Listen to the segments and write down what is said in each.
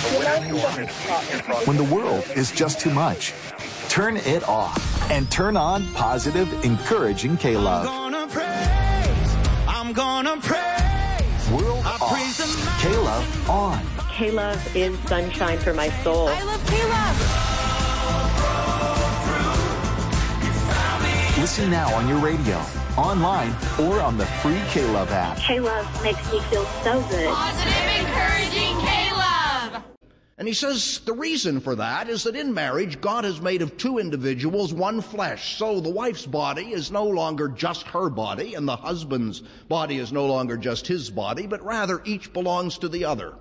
When the world is just too much, turn it off and turn on positive, encouraging K-Love. I'm gonna praise. World off. K-Love on. K-Love is sunshine for my soul. I love K-Love. Listen now on your radio, online, or on the free K-Love app. K-Love makes me feel so good. Positive, encouraging K-Love. And he says the reason for that is that in marriage, God has made of two individuals one flesh. So the wife's body is no longer just her body, and the husband's body is no longer just his body, but rather each belongs to the other.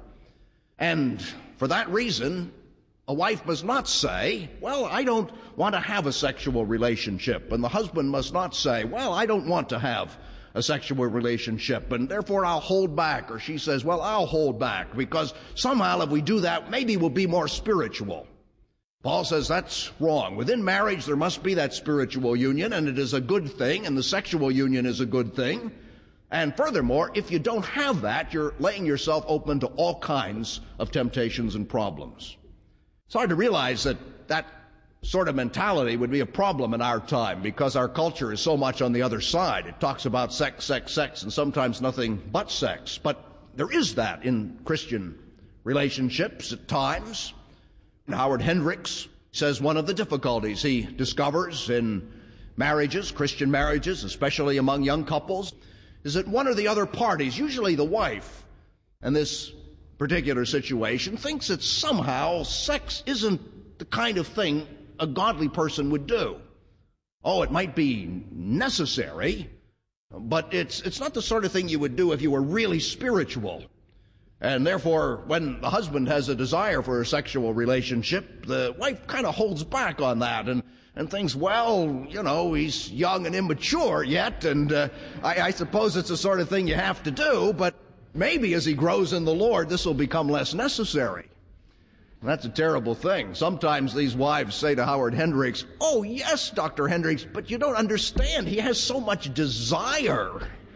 And for that reason, a wife must not say, well, I don't want to have a sexual relationship. And the husband must not say, well, I don't want to have a sexual relationship, and therefore I'll hold back. Or she says, well, I'll hold back, because somehow if we do that, maybe we'll be more spiritual. Paul says that's wrong. Within marriage, there must be that spiritual union, and it is a good thing, and the sexual union is a good thing. And furthermore, if you don't have that, you're laying yourself open to all kinds of temptations and problems. It's hard to realize that that sort of mentality would be a problem in our time, because our culture is so much on the other side. It talks about sex, sex, sex, and sometimes nothing but sex. But there is that in Christian relationships at times. Howard Hendricks says one of the difficulties he discovers in marriages, Christian marriages, especially among young couples, is that one or the other parties, usually the wife, in this particular situation, thinks that somehow sex isn't the kind of thing a godly person would do. Oh, it might be necessary, but it's not the sort of thing you would do if you were really spiritual. And therefore, when the husband has a desire for a sexual relationship, the wife kind of holds back on that and thinks, well, you know, he's young and immature yet, and I suppose it's the sort of thing you have to do, but maybe as he grows in the Lord, this will become less necessary. And that's a terrible thing. Sometimes these wives say to Howard Hendricks, oh, yes, Dr. Hendricks, but you don't understand. He has so much desire.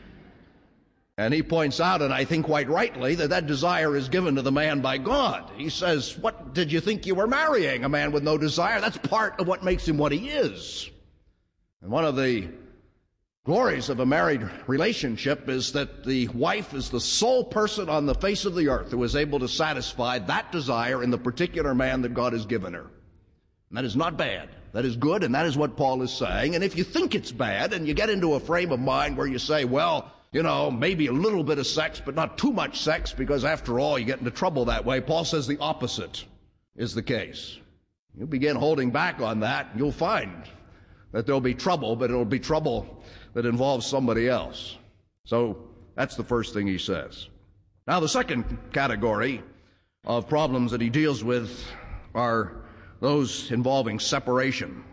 And he points out, and I think quite rightly, that that desire is given to the man by God. He says, what did you think you were marrying? A man with no desire? That's part of what makes him what he is. And one of the glories of a married relationship is that the wife is the sole person on the face of the earth who is able to satisfy that desire in the particular man that God has given her. And that is not bad. That is good, and that is what Paul is saying. And if you think it's bad and you get into a frame of mind where you say, well, you know, maybe a little bit of sex, but not too much sex, because after all, you get into trouble that way, Paul says the opposite is the case. You begin holding back on that, you'll find that there'll be trouble, but it'll be trouble that involves somebody else. So that's the first thing he says. Now, the second category of problems that he deals with are those involving separation.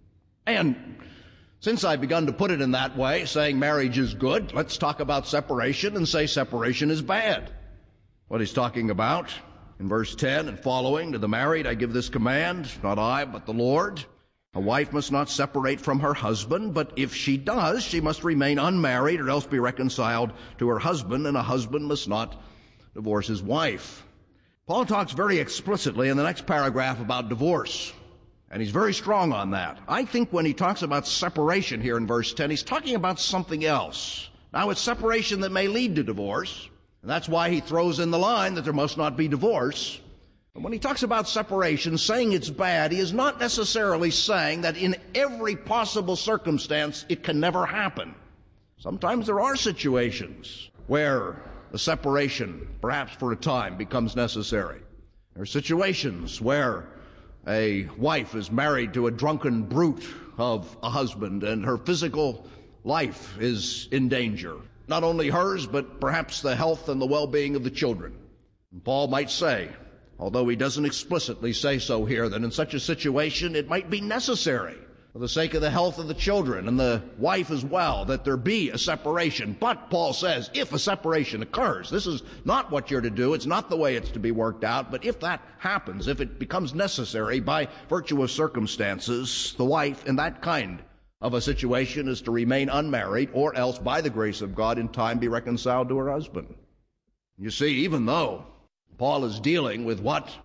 And since I've begun to put it in that way, saying marriage is good, let's talk about separation and say separation is bad. What he's talking about in verse 10 and following, to the married I give this command, not I, but the Lord. A wife must not separate from her husband, but if she does, she must remain unmarried or else be reconciled to her husband, and a husband must not divorce his wife. Paul talks very explicitly in the next paragraph about divorce, and he's very strong on that. I think when he talks about separation here in verse 10, he's talking about something else. Now, it's separation that may lead to divorce, and that's why he throws in the line that there must not be divorce. And when he talks about separation, saying it's bad, he is not necessarily saying that in every possible circumstance it can never happen. Sometimes there are situations where the separation, perhaps for a time, becomes necessary. There are situations where a wife is married to a drunken brute of a husband and her physical life is in danger. Not only hers, but perhaps the health and the well-being of the children. And Paul might say, although he doesn't explicitly say so here, that in such a situation it might be necessary for the sake of the health of the children and the wife as well, that there be a separation. But Paul says, if a separation occurs, this is not what you're to do, it's not the way it's to be worked out, but if that happens, if it becomes necessary by virtue of circumstances, the wife in that kind of a situation is to remain unmarried, or else by the grace of God in time be reconciled to her husband. You see, even though Paul is dealing with what